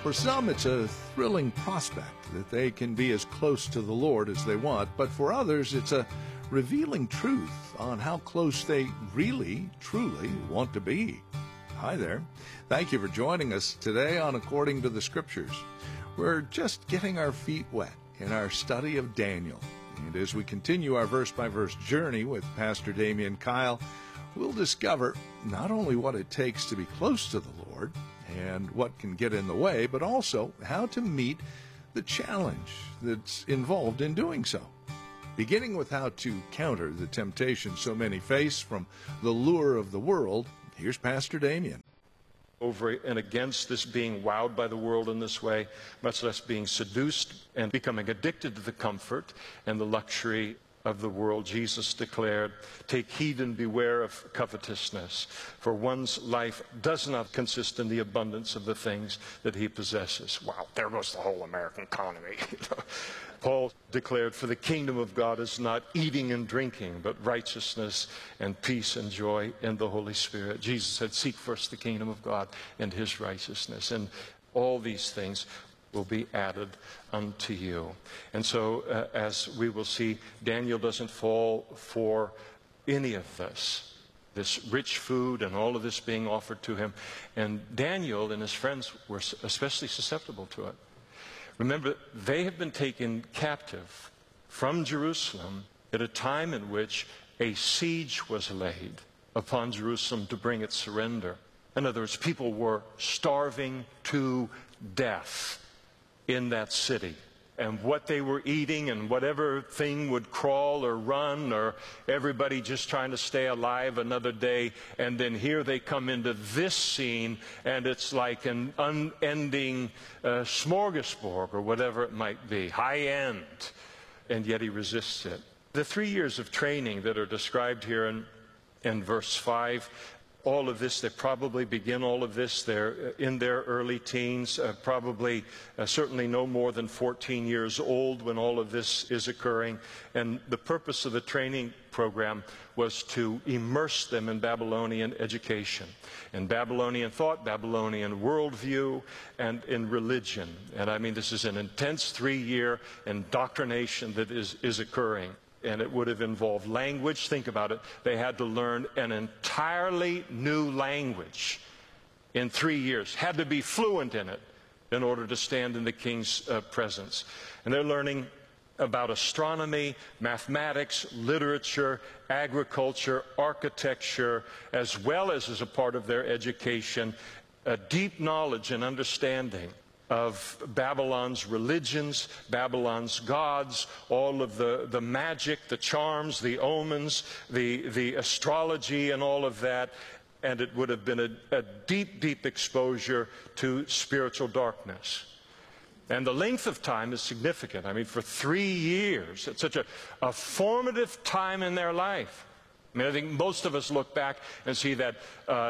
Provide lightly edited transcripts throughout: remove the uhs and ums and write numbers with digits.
For some, it's a thrilling prospect that they can be as close to the Lord as they want, but for others, it's a revealing truth on how close they really, truly want to be. Hi there. Thank you for joining us today on According to the Scriptures. We're just getting our feet wet in our study of Daniel. And as we continue our verse-by-verse journey with Pastor Damian Kyle, we'll discover not only what it takes to be close to the Lord and what can get in the way, but also how to meet the challenge that's involved in doing so. Beginning with how to counter the temptation so many face from the lure of the world, here's Pastor Damian. Over and against this being wowed by the world in this way, much less being seduced and becoming addicted to the comfort and the luxury of the world, Jesus declared, "Take heed and beware of covetousness, for one's life does not consist in the abundance of the things that he possesses." Wow, there goes the whole American economy. Paul declared, "For the kingdom of God is not eating and drinking, but righteousness and peace and joy in the Holy Spirit." Jesus said, "Seek first the kingdom of God and his righteousness, and all these things will be added unto you." And so, as we will see, Daniel doesn't fall for any of this rich food and all of this being offered to him. And Daniel and his friends were especially susceptible to it. Remember, they have been taken captive from Jerusalem at a time in which a siege was laid upon Jerusalem to bring its surrender. In other words, people were starving to death in that city. And what they were eating and whatever thing would crawl or run, or everybody just trying to stay alive another day. And then here they come into this scene, and it's like an unending smorgasbord or whatever it might be, high end. And yet he resists it. The 3 years of training that are described here in verse 5, all of this, they probably begin all of this, they're in their early teens, certainly no more than 14 years old when all of this is occurring. And the purpose of the training program was to immerse them in Babylonian education, in Babylonian thought, Babylonian worldview, and in religion. And I mean, this is an intense 3-year indoctrination that is occurring. And it would have involved language. Think about it. They had to learn an entirely new language in 3 years. Had to be fluent in it in order to stand in the king's presence. And they're learning about astronomy, mathematics, literature, agriculture, architecture, as well as a part of their education, a deep knowledge and understanding of Babylon's religions, Babylon's gods, all of the magic, the charms, the omens, the astrology and all of that. And it would have been a deep, deep exposure to spiritual darkness. And the length of time is significant. I mean, for 3 years, it's such a formative time in their life. I mean, I think most of us look back and see that,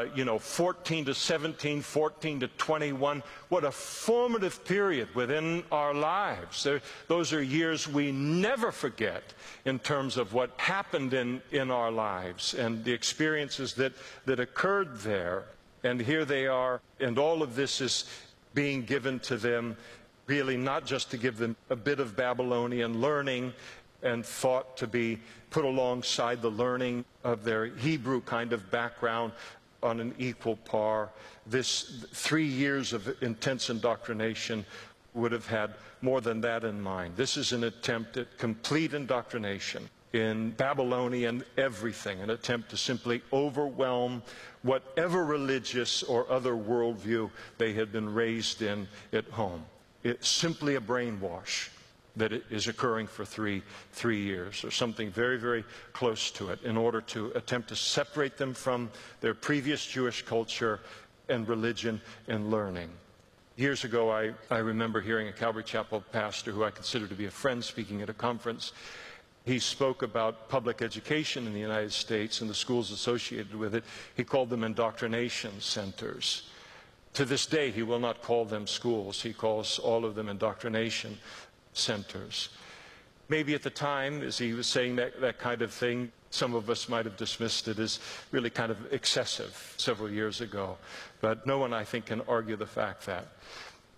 14 to 17, 14 to 21, what a formative period within our lives. Those are years we never forget in terms of what happened in our lives and the experiences that occurred there. And here they are, and all of this is being given to them, really not just to give them a bit of Babylonian learning and thought to be put alongside the learning of their Hebrew kind of background on an equal par. This 3 years of intense indoctrination would have had more than that in mind. This is an attempt at complete indoctrination in Babylonian everything, an attempt to simply overwhelm whatever religious or other worldview they had been raised in at home. It's simply a brainwash that it is occurring for three years, or something very, very close to it, in order to attempt to separate them from their previous Jewish culture and religion and learning. Years ago, I remember hearing a Calvary Chapel pastor who I consider to be a friend speaking at a conference. He spoke about public education in the United States and the schools associated with it. He called them indoctrination centers. To this day, he will not call them schools. He calls all of them indoctrination centers. Maybe at the time, as he was saying that kind of thing, some of us might have dismissed it as really kind of excessive several years ago. But no one, I think, can argue the fact that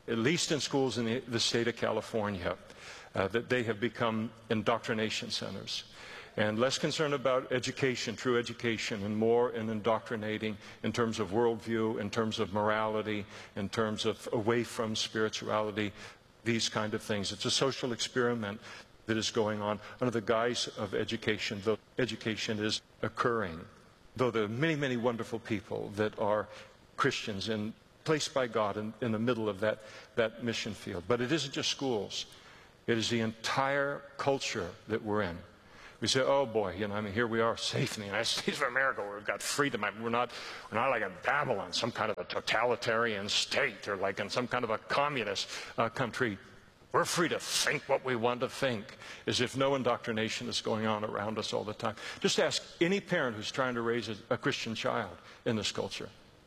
at least in schools in the state of California, that they have become indoctrination centers. And less concerned about education, true education, and more in indoctrinating in terms of worldview, in terms of morality, in terms of away from spirituality, these kind of things. It's a social experiment that is going on under the guise of education, though education is occurring. Though there are many, many wonderful people that are Christians and placed by God in the middle of that mission field. But it isn't just schools. It is the entire culture that we're in. We say, oh boy, here we are safe in the United States of America. We've got freedom. We're not like in Babylon, some kind of a totalitarian state, or like in some kind of a communist country. We're free to think what we want to think, as if no indoctrination is going on around us all the time. Just ask any parent who's trying to raise a Christian child in this culture,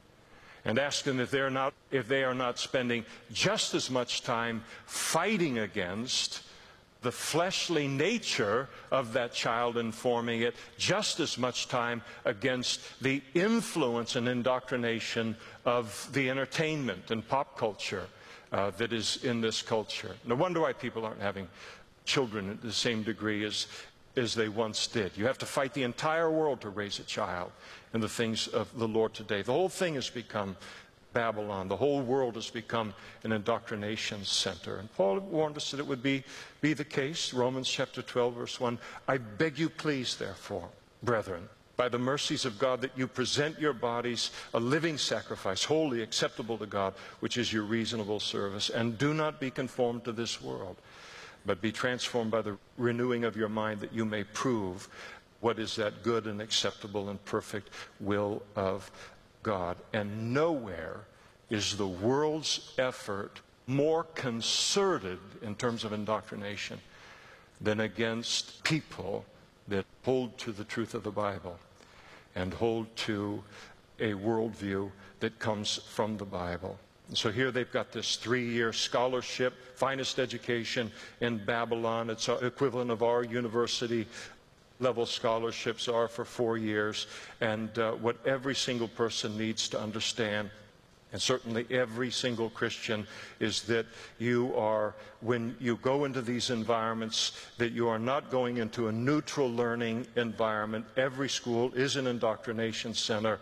and ask them if they are not spending just as much time fighting against the fleshly nature of that child and forming it, just as much time against the influence and indoctrination of the entertainment and pop culture that is in this culture. No wonder why people aren't having children at the same degree as they once did. You have to fight the entire world to raise a child in the things of the Lord today. The whole thing has become Babylon. The whole world has become an indoctrination center. And Paul warned us that it would be the case. Romans chapter 12, verse 1. I beg you, please, therefore, brethren, by the mercies of God, that you present your bodies a living sacrifice, wholly acceptable to God, which is your reasonable service. And do not be conformed to this world, but be transformed by the renewing of your mind, that you may prove what is that good and acceptable and perfect will of God. And nowhere is the world's effort more concerted in terms of indoctrination than against people that hold to the truth of the Bible and hold to a worldview that comes from the Bible. And so here they've got this 3-year scholarship, finest education in Babylon. It's equivalent of our university level scholarships are for 4 years. And what every single person needs to understand, and certainly every single Christian, is that you are, when you go into these environments, that you are not going into a neutral learning environment. Every school is an indoctrination center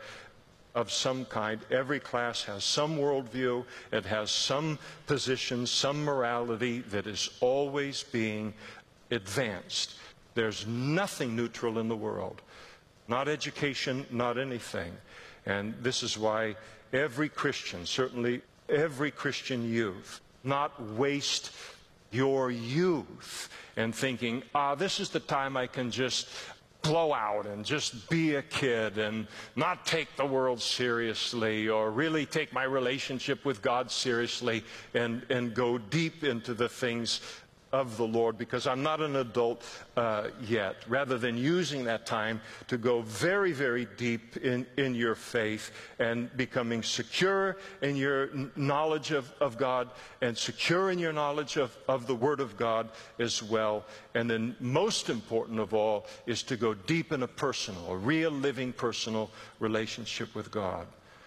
of some kind. Every class has some worldview. It has some position, some morality that is always being advanced. There's nothing neutral in the world. Not education, not anything. And this is why every Christian, certainly every Christian youth, not waste your youth in thinking, this is the time I can just blow out and just be a kid and not take the world seriously, or really take my relationship with God seriously and go deep into the things of the Lord, because I'm not an adult yet, rather than using that time to go very, very deep in your faith and becoming secure in your knowledge of God, and secure in your knowledge of the Word of God as well. And then most important of all is to go deep in a real living personal relationship with God,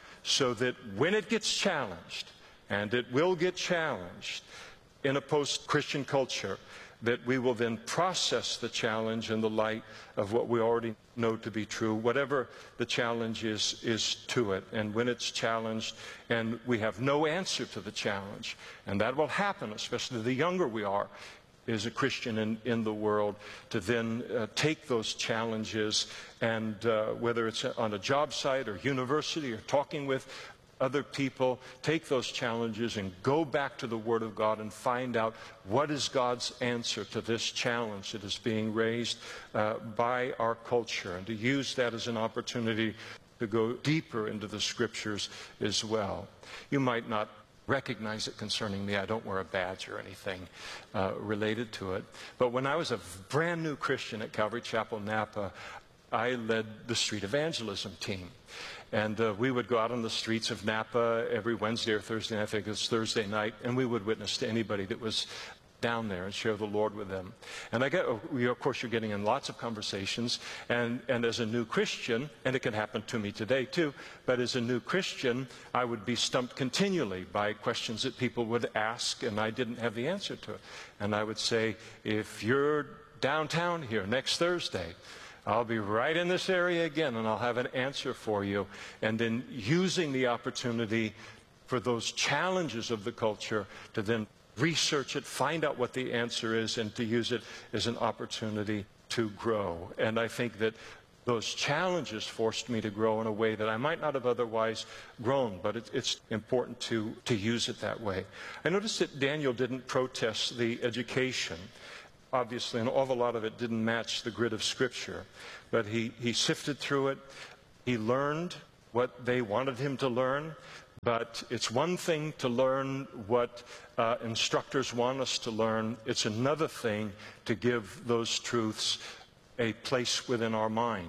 so that when it gets challenged, and it will get challenged in a post-Christian culture, that we will then process the challenge in the light of what we already know to be true, whatever the challenge is to it. And when it's challenged and we have no answer to the challenge, and that will happen, especially the younger we are as a Christian in the world, to then take those challenges, and whether it's on a job site or university or talking with other people, take those challenges and go back to the Word of God and find out what is God's answer to this challenge that is being raised by our culture, and to use that as an opportunity to go deeper into the Scriptures as well. You might not recognize it concerning me. I don't wear a badge or anything related to it. But when I was a brand new Christian at Calvary Chapel, Napa, I led the street evangelism team. And we would go out on the streets of Napa every Wednesday or Thursday, I think it was Thursday night, and we would witness to anybody that was down there and share the Lord with them. And of course, you're getting in lots of conversations, and as a new Christian, and it can happen to me today too, but as a new Christian, I would be stumped continually by questions that people would ask, and I didn't have the answer to it. And I would say, if you're downtown here next Thursday, I'll be right in this area again, and I'll have an answer for you. And then using the opportunity for those challenges of the culture to then research it, find out what the answer is, and to use it as an opportunity to grow. And I think that those challenges forced me to grow in a way that I might not have otherwise grown, but it's important to use it that way. I noticed that Daniel didn't protest the education. Obviously, an awful lot of it didn't match the grid of Scripture, but he sifted through it. He learned what they wanted him to learn. But it's one thing to learn what instructors want us to learn. It's another thing to give those truths a place within our mind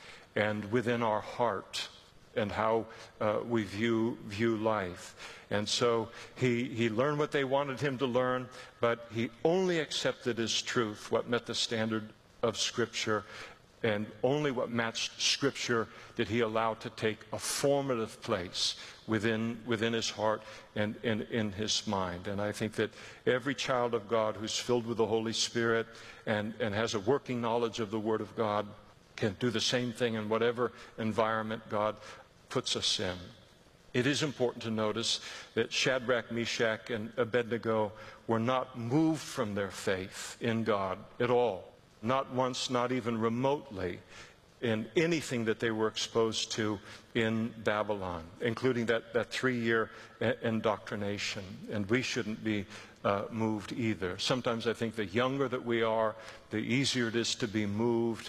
and within our heart and how we view life. And so he learned what they wanted him to learn, but he only accepted as truth what met the standard of Scripture, and only what matched Scripture did he allow to take a formative place within his heart and in his mind. And I think that every child of God who's filled with the Holy Spirit and has a working knowledge of the Word of God can do the same thing in whatever environment God puts us in. It is important to notice that Shadrach, Meshach, and Abednego were not moved from their faith in God at all. Not once, not even remotely, in anything that they were exposed to in Babylon, including that 3-year indoctrination. And we shouldn't be moved either. Sometimes I think the younger that we are, the easier it is to be moved,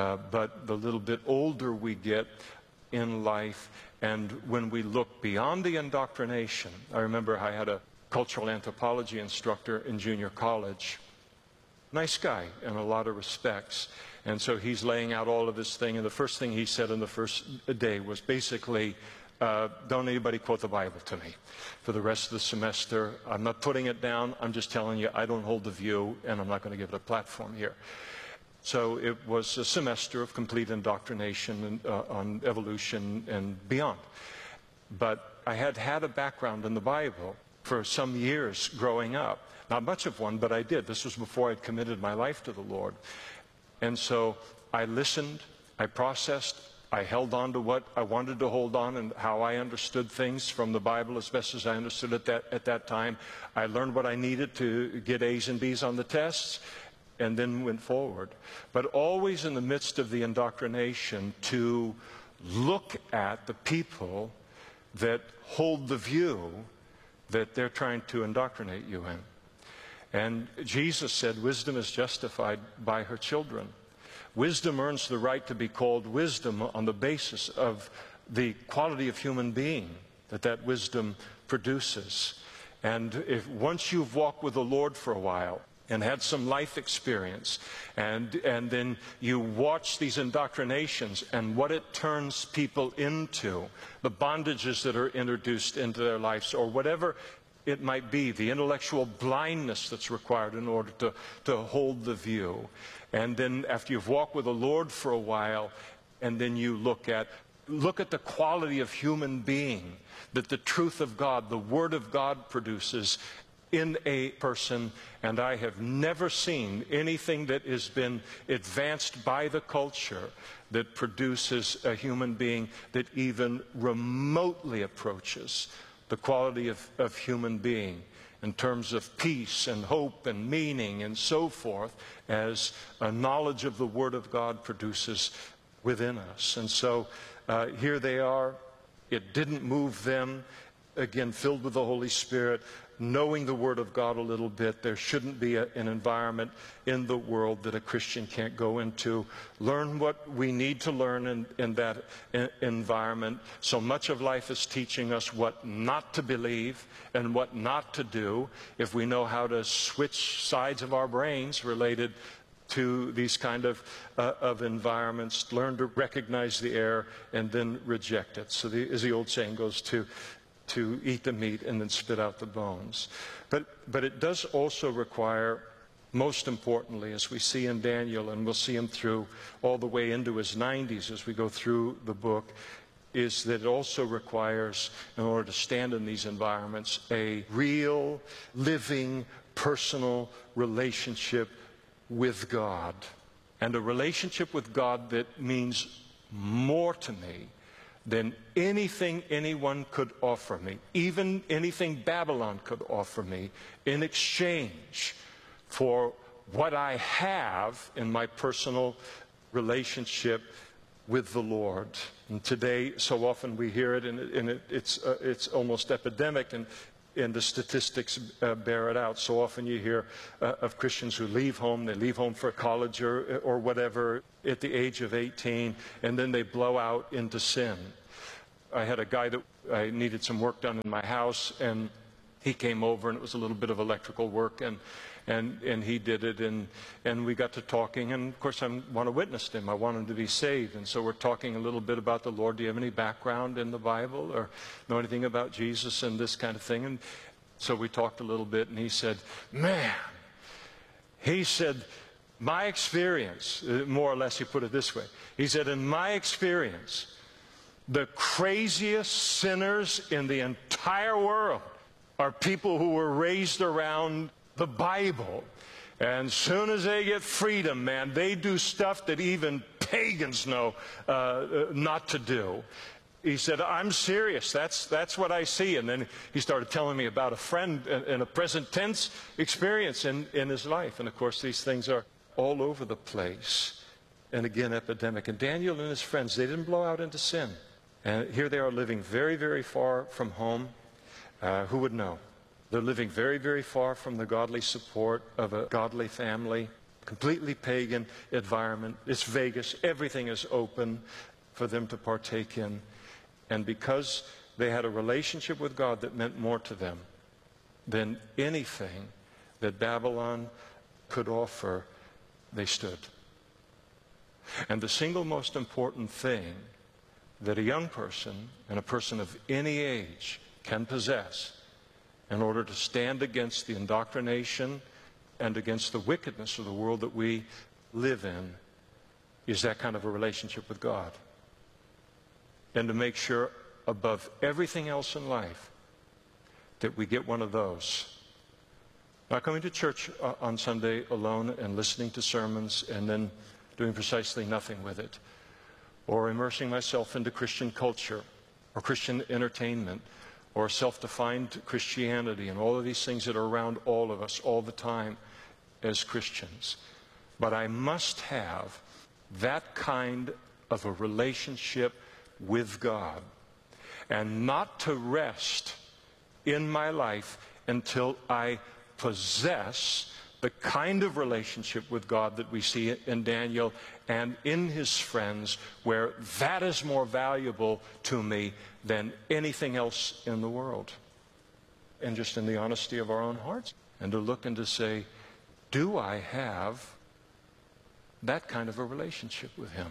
but the little bit older we get in life, and when we look beyond the indoctrination. I remember I had a cultural anthropology instructor in junior college. Nice guy in a lot of respects. And so he's laying out all of this thing, and the first thing he said in the first day was basically, don't anybody quote the Bible to me for the rest of the semester. I'm not putting it down. I'm just telling you I don't hold the view, and I'm not going to give it a platform here. So it was a semester of complete indoctrination on evolution and beyond. But I had a background in the Bible for some years growing up. Not much of one, but I did. This was before I'd committed my life to the Lord. And so I listened, I processed, I held on to what I wanted to hold on and how I understood things from the Bible as best as I understood it at that time. I learned what I needed to get A's and B's on the tests, and then went forward. But always in the midst of the indoctrination, to look at the people that hold the view that they're trying to indoctrinate you in. And Jesus said, wisdom is justified by her children. Wisdom earns the right to be called wisdom on the basis of the quality of human being that wisdom produces. And if once you've walked with the Lord for a while and had some life experience, and then you watch these indoctrinations and what it turns people into, the bondages that are introduced into their lives, or whatever it might be, the intellectual blindness that's required in order to hold the view. And then after you've walked with the Lord for a while, and then you look at the quality of human being that the truth of God, the Word of God produces in a person. And I have never seen anything that has been advanced by the culture that produces a human being that even remotely approaches the quality of human being in terms of peace and hope and meaning and so forth, as a knowledge of the Word of God produces within us. And so here they are. It didn't move them. Again, filled with the Holy Spirit, knowing the Word of God a little bit. There shouldn't be an environment in the world that a Christian can't go into. Learn what we need to learn in that environment. So much of life is teaching us what not to believe and what not to do. If we know how to switch sides of our brains related to these kind of environments, learn to recognize the error and then reject it. So as the old saying goes, to to eat the meat and then spit out the bones. But it does also require, most importantly, as we see in Daniel, and we'll see him through all the way into his 90s as we go through the book, is that it also requires, in order to stand in these environments, a real, living, personal relationship with God. And a relationship with God that means more to me than anything anyone could offer me, even anything Babylon could offer me, in exchange for what I have in my personal relationship with the Lord. And today, so often we hear it, and it's almost epidemic, and the statistics bear it out. So often you hear of Christians who leave home, they leave home for college or whatever at the age of 18, and then they blow out into sin. I had a guy that I needed some work done in my house, and he came over, and it was a little bit of electrical work, and he did it, and we got to talking, and of course I want to witness to him. I want him to be saved, and so we're talking a little bit about the Lord. Do you have any background in the Bible or know anything about Jesus and this kind of thing? And so we talked a little bit, and he said, man, he said, my experience, more or less he put it this way, he said, in my experience, the craziest sinners in the entire world are people who were raised around the Bible. And soon as they get freedom, man, they do stuff that even pagans know not to do. He said, I'm serious. That's what I see. And then he started telling me about a friend in a present tense experience in his life. And of course, these things are all over the place. And again, epidemic. And Daniel and his friends, they didn't blow out into sin. And here they are living very, very far from home. Who would know? They're living very, very far from the godly support of a godly family, completely pagan environment. It's Vegas. Everything is open for them to partake in. And because they had a relationship with God that meant more to them than anything that Babylon could offer, they stood. And the single most important thing that a young person and a person of any age can possess in order to stand against the indoctrination and against the wickedness of the world that we live in is that kind of a relationship with God. And to make sure above everything else in life that we get one of those. Not coming to church on Sunday alone and listening to sermons and then doing precisely nothing with it, or immersing myself into Christian culture or Christian entertainment, or self-defined Christianity, and all of these things that are around all of us all the time as Christians. But I must have that kind of a relationship with God, and not to rest in my life until I possess the kind of relationship with God that we see in Daniel and in his friends, where that is more valuable to me than anything else in the world. And just in the honesty of our own hearts, and to look and to say, do I have that kind of a relationship with him?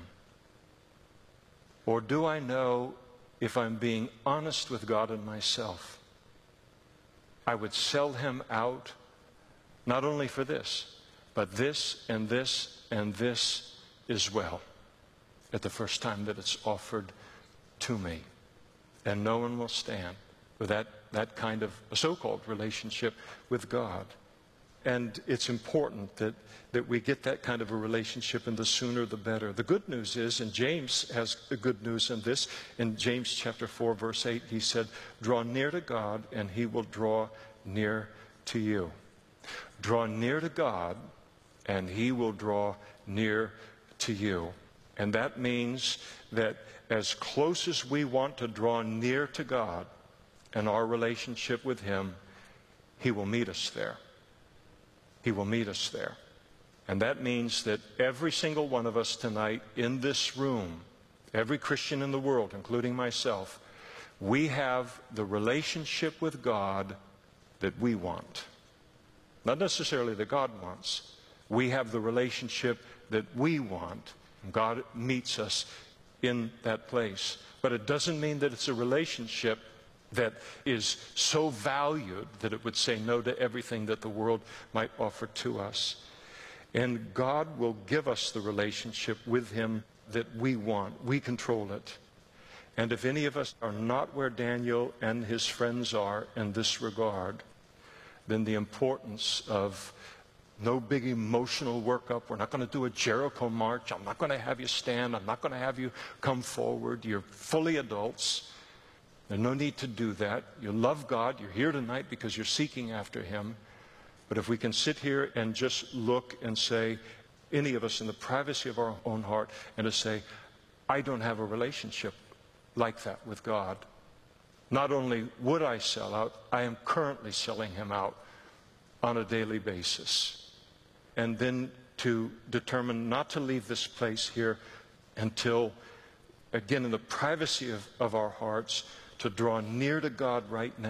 Or do I know, if I'm being honest with God and myself, I would sell him out not only for this, but this and this and this as well at the first time that it's offered to me. And no one will stand with that kind of a so-called relationship with God. And it's important that we get that kind of a relationship, and the sooner the better. The good news is, and James has good news in this, in James chapter 4, verse 8, he said, draw near to God, and he will draw near to you. Draw near to God, and he will draw near to you. And that means that as close as we want to draw near to God and our relationship with him, he will meet us there. He will meet us there. And that means that every single one of us tonight in this room, every Christian in the world, including myself, we have the relationship with God that we want. Not necessarily that God wants. We have the relationship that we want. And God meets us in that place. But it doesn't mean that it's a relationship that is so valued that it would say no to everything that the world might offer to us. And God will give us the relationship with him that we want. We control it. And if any of us are not where Daniel and his friends are in this regard, then the importance of no big emotional workup. We're not going to do a Jericho march. I'm not going to have you stand. I'm not going to have you come forward. You're fully adults. There's no need to do that. You love God. You're here tonight because you're seeking after him. But if we can sit here and just look and say, any of us in the privacy of our own heart, and to say, I don't have a relationship like that with God. Not only would I sell out, I am currently selling him out on a daily basis. And then to determine not to leave this place here until, again, in the privacy of our hearts, to draw near to God right now.